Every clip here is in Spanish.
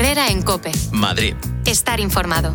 Herrera en COPE. Madrid. Estar informado.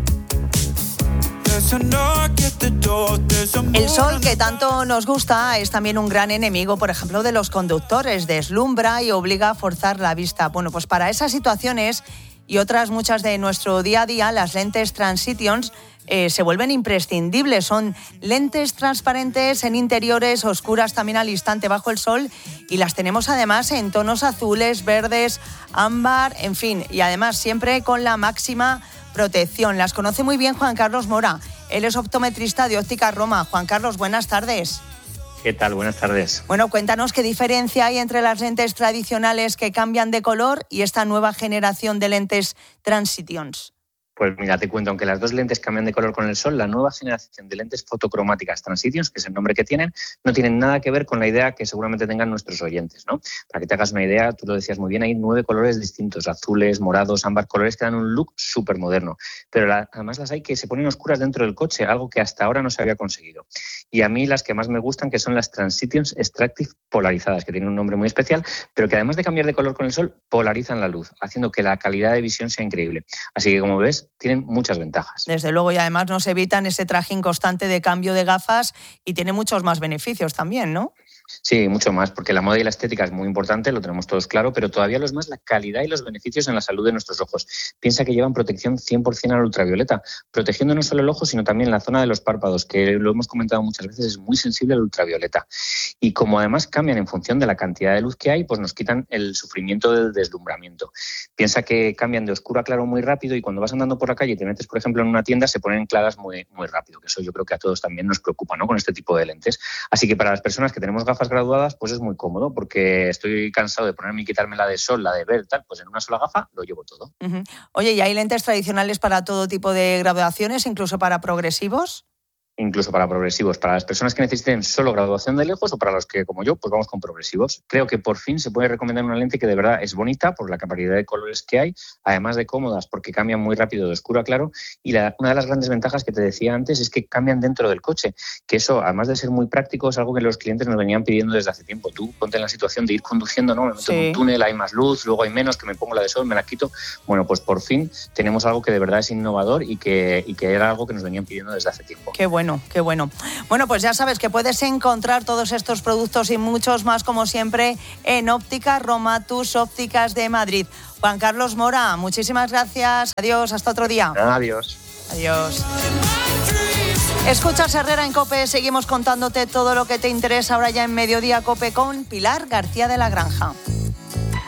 El sol, que tanto nos gusta, es también un gran enemigo, por ejemplo, de los conductores. Deslumbra y obliga a forzar la vista. Bueno, pues para esas situaciones y otras muchas de nuestro día a día, las lentes Transitions se vuelven imprescindibles. Son lentes transparentes en interiores, oscuras también al instante bajo el sol, y las tenemos además en tonos azules, verdes, ámbar, en fin, y además siempre con la máxima protección. Las conoce muy bien Juan Carlos Mora. Él es optometrista de Óptica Roma. Juan Carlos, buenas tardes. ¿Qué tal? Buenas tardes. Bueno, cuéntanos qué diferencia hay entre las lentes tradicionales que cambian de color y esta nueva generación de lentes Transitions. Pues mira, te cuento, aunque las dos lentes cambian de color con el sol, la nueva generación de lentes fotocromáticas Transitions, que es el nombre que tienen, no tienen nada que ver con la idea que seguramente tengan nuestros oyentes, ¿no? Para que te hagas una idea, tú lo decías muy bien, hay 9 colores distintos, azules, morados, ámbar, colores que dan un look súper moderno. Pero además las hay que se ponen oscuras dentro del coche, algo que hasta ahora no se había conseguido. Y a mí las que más me gustan, que son las Transitions Extractive polarizadas, que tienen un nombre muy especial, pero que además de cambiar de color con el sol, polarizan la luz, haciendo que la calidad de visión sea increíble. Así que, como ves, tienen muchas ventajas. Desde luego, y además nos evitan ese trajín constante de cambio de gafas y tiene muchos más beneficios también, ¿no? Sí, mucho más, porque la moda y la estética es muy importante, lo tenemos todos claro, pero todavía lo es más la calidad y los beneficios en la salud de nuestros ojos. Piensa que llevan protección 100% al ultravioleta, protegiendo no solo el ojo, sino también la zona de los párpados, que lo hemos comentado muchas veces, es muy sensible al ultravioleta. Y como además cambian en función de la cantidad de luz que hay, pues nos quitan el sufrimiento del deslumbramiento. Piensa que cambian de oscuro a claro muy rápido y cuando vas andando por la calle y te metes, por ejemplo, en una tienda, se ponen claras muy, muy rápido, que eso yo creo que a todos también nos preocupa, ¿no?, con este tipo de lentes. Así que para las personas que tenemos gafas graduadas, pues es muy cómodo, porque estoy cansado de ponerme y quitarme la de sol, la de ver, tal, pues en una sola gafa lo llevo todo. Uh-huh. Oye, ¿y hay lentes tradicionales para todo tipo de graduaciones, incluso para progresivos? Incluso para progresivos, para las personas que necesiten solo graduación de lejos o para los que, como yo, pues vamos con progresivos. Creo que por fin se puede recomendar una lente que de verdad es bonita por la capacidad de colores que hay, además de cómodas porque cambian muy rápido de oscuro a claro, y una de las grandes ventajas que te decía antes es que cambian dentro del coche, que eso, además de ser muy práctico, es algo que los clientes nos venían pidiendo desde hace tiempo. Tú ponte en la situación de ir conduciendo, ¿no? Me meto en un túnel, hay más luz, luego hay menos, que me pongo la de sol, me la quito. Bueno, pues por fin tenemos algo que de verdad es innovador y que era algo que nos venían pidiendo desde hace tiempo. Qué bueno, qué bueno. Bueno, pues ya sabes que puedes encontrar todos estos productos y muchos más, como siempre, en Óptica Roma, tus ópticas de Madrid. Juan Carlos Mora, muchísimas gracias. Adiós, hasta otro día. Adiós. Adiós. Escuchas Herrera en COPE, seguimos contándote todo lo que te interesa ahora ya en Mediodía COPE con Pilar García de la Granja.